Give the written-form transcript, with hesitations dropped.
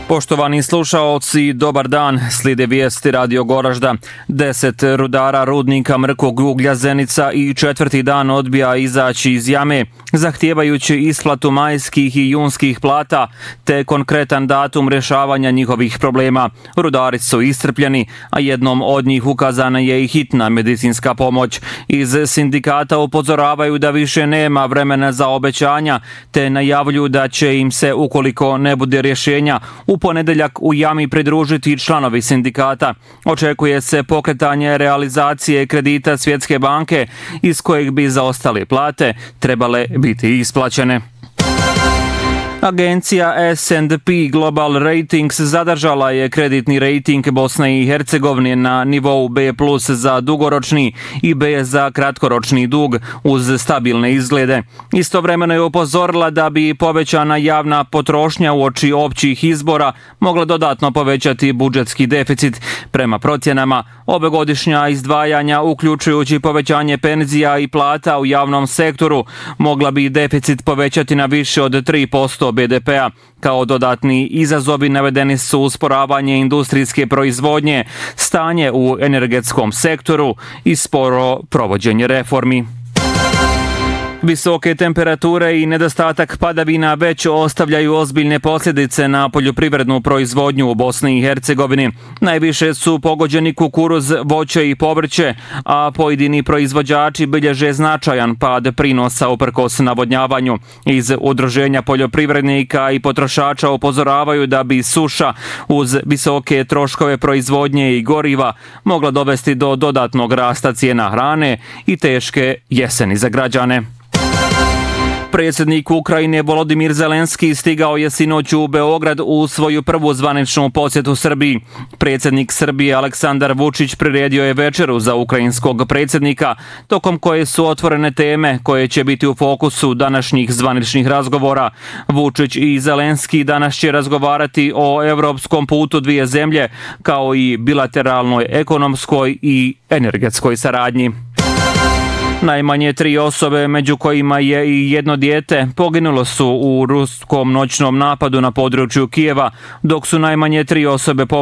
Poštovani slušaoci, dobar dan. Slijede vijesti Radio Goražda. 10 rudara rudnika mrkog uglja Zenica i četvrti dan odbija izaći iz jame, zahtijevajući isplatu majskih i junskih plata, te konkretan datum rješavanja njihovih problema. Rudari su iscrpljeni, a jednom od njih ukazana je i hitna medicinska pomoć. Iz sindikata upozoravaju da više nema vremena za obećanja, te najavljuju da će im se, ukoliko ne bude rješenja, u ponedjeljak u jami pridružiti članovi sindikata. Očekuje se pokretanje realizacije kredita Svjetske banke iz kojeg bi zaostale plate trebale biti isplaćene. Agencija S&P Global Ratings zadržala je kreditni rating Bosne i Hercegovine na nivou B+ za dugoročni i B za kratkoročni dug uz stabilne izglede. Istovremeno je upozorila da bi povećana javna potrošnja uoči općih izbora mogla dodatno povećati budžetski deficit. Prema procjenama, ovogodišnja izdvajanja, uključujući povećanje penzija i plata u javnom sektoru, mogla bi deficit povećati na više od 3% BDP-a. Kao dodatni izazovi navedeni su usporavanje industrijske proizvodnje, stanje u energetskom sektoru i sporo provođenje reformi. Visoke temperature i nedostatak padavina već ostavljaju ozbiljne posljedice na poljoprivrednu proizvodnju u Bosni i Hercegovini. Najviše su pogođeni kukuruz, voće i povrće, a pojedini proizvođači bilježe značajan pad prinosa uprkos navodnjavanju. Iz Udruženja poljoprivrednika i potrošača upozoravaju da bi suša uz visoke troškove proizvodnje i goriva mogla dovesti do dodatnog rasta cijena hrane i teške jeseni za građane. Predsjednik Ukrajine Volodimir Zelenski stigao je sinoć u Beograd u svoju prvu zvaničnu posjetu Srbiji. Predsjednik Srbije Aleksandar Vučić priredio je večeru za ukrajinskog predsjednika, tokom koje su otvorene teme koje će biti u fokusu današnjih zvaničnih razgovora. Vučić i Zelenski danas će razgovarati o europskom putu dvije zemlje, kao i bilateralnoj ekonomskoj i energetskoj saradnji. Najmanje 3 osobe, među kojima je i jedno dijete, poginulo su u ruskom noćnom napadu na području Kijeva, dok su najmanje 3 osobe